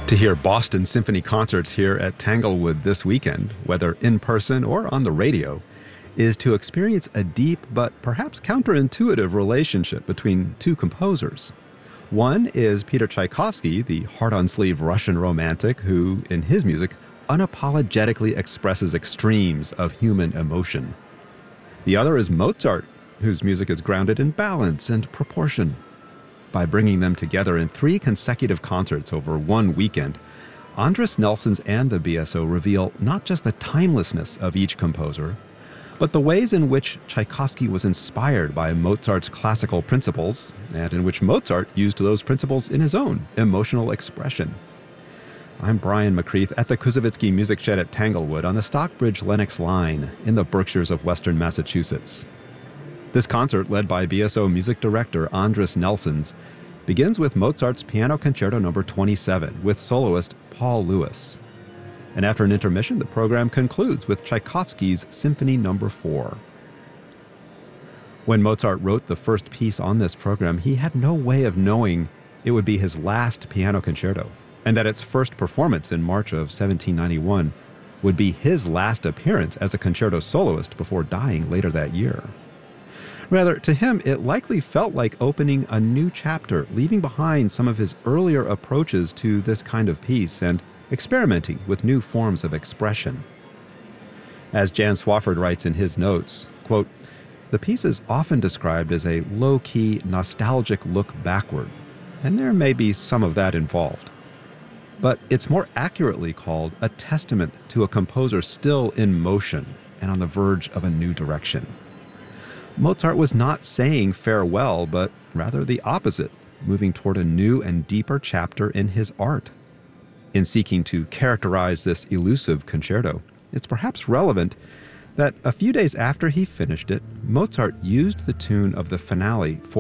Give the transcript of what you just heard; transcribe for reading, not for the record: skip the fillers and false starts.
To hear Boston Symphony concerts here at Tanglewood this weekend, whether in person or on the radio, is to experience a deep but perhaps counterintuitive relationship between two composers. One is Peter Tchaikovsky, the heart-on-sleeve Russian romantic who, in his music, unapologetically expresses extremes of human emotion. The other is Mozart, whose music is grounded in balance and proportion. By bringing them together in 3 consecutive concerts over one weekend, Andris Nelsons and the BSO reveal not just the timelessness of each composer, but the ways in which Tchaikovsky was inspired by Mozart's classical principles, and in which Mozart used those principles in his own emotional expression. I'm Brian McCreath at the Koussevitzky Music Shed at Tanglewood on the Stockbridge-Lenox line in the Berkshires of Western Massachusetts. This concert, led by BSO music director Andris Nelsons, begins with Mozart's Piano Concerto No. 27 with soloist Paul Lewis. And after an intermission, the program concludes with Tchaikovsky's Symphony No. 4. When Mozart wrote the first piece on this program, he had no way of knowing it would be his last piano concerto, and that its first performance in March of 1791 would be his last appearance as a concerto soloist before dying later that year. Rather, to him, it likely felt like opening a new chapter, leaving behind some of his earlier approaches to this kind of piece and experimenting with new forms of expression. As Jan Swafford writes in his notes, quote, "The piece is often described as a low-key, nostalgic look backward, and there may be some of that involved. But it's more accurately called a testament to a composer still in motion and on the verge of a new direction." Mozart was not saying farewell, but rather the opposite, moving toward a new and deeper chapter in his art. In seeking to characterize this elusive concerto, it's perhaps relevant that a few days after he finished it, Mozart used the tune of the finale for